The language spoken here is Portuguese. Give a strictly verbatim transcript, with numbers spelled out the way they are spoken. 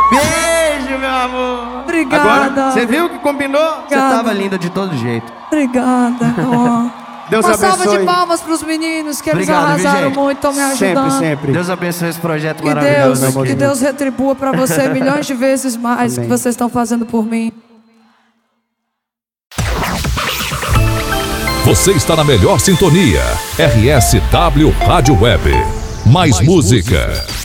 Beijo, meu amor. Obrigada. Agora, você viu que combinou? Você tava linda de todo jeito. Obrigada. Oh. Deus Uma abençoe. salva de palmas pros meninos, que eles Obrigado, arrasaram viu, gente? muito, estão me ajudando. Sempre, sempre. Deus abençoe esse projeto Que maravilhoso. Deus, meu que amor. Deus retribua pra você milhões de vezes mais Amém. que vocês estão fazendo por mim. Você está na melhor sintonia. R S W Rádio Web. Mais, Mais música. música.